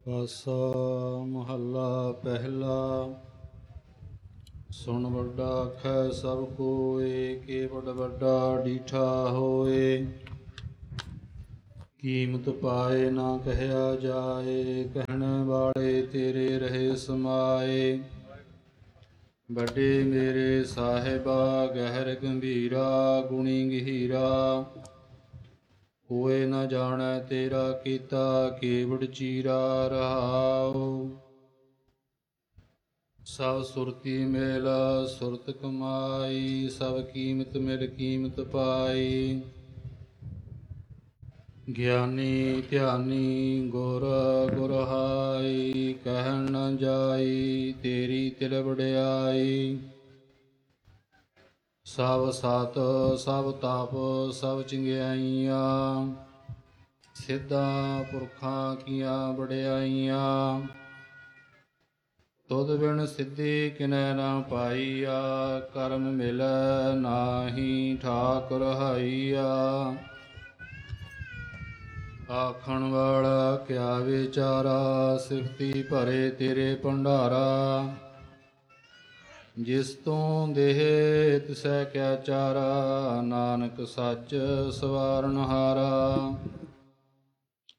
ਆਸਾ ਮਹੱਲਾ ਪਹਿਲਾ। ਸੁਣ ਵੱਡਾ ਆਖੈ ਸਭ ਕੋਇ, ਕੇਵਡ ਵੱਡਾ ਡੀਠਾ ਹੋਏ। ਕੀਮਤ ਪਾਏ ਨਾ ਕਹਿਆ ਜਾਏ, ਕਹਿਣ ਵਾਲੇ ਤੇਰੇ ਰਹੇ ਸਮਾਏ। ਵੱਡੇ ਮੇਰੇ ਸਾਹਿਬਾ ਗਹਿਰ ਗੰਭੀਰਾ, ਗੁਣੀ ਗਹੀਰਾ। ਕੋਇ ਨ ਜਾਣੈ ਤੇਰਾ ਕੀਤਾ, ਕੇਵਡ ਚੀਰਾ ਰਹਾਉ। ਸਭ ਸੁਰਤੀ ਮਿਲ ਸੁਰਤ ਕਮਾਈ, ਸਭ ਕੀਮਤ ਮਿਲ ਕੀਮਤ ਪਾਈ। ਗਿਆਨੀ ਧਿਆਨੀ ਗੁਰ ਗੁਰਹਾਈ, ਕਹਿਣ ਨ ਜਾਈ ਤੇਰੀ ਤਿਲ ਵਡਿਆਈ। ਸਭ ਸਤ ਸਭ ਤਪ ਸਭ ਚੰਗਿਆਈਆਂ, ਸਿੱਧਾਂ ਪੁਰਖਾਂ ਕੀਆਂ ਵਡਿਆਈਆਂ। ਤੁਧ ਬਿਨ ਸਿੱਧੀ ਕਿਨੈ ਨਾ ਪਾਈਆ, ਕਰਮ ਮਿਲੈ ਨਾਹੀ ਠਾਕ ਰਹਾਈਆ। ਆਖਣ ਵਾਲਾ ਕਿਆ ਵਿਚਾਰਾ, ਸਿਫਤੀ ਭਰੇ ਤੇਰੇ ਭੰਡਾਰਾ। ਜਿਸ ਤੋਂ ਦੇਹ ਤਿਸੈ ਕਿਆ ਚਾਰਾ, ਨਾਨਕ ਸੱਚ ਸਵਾਰਨਹਾਰਾ।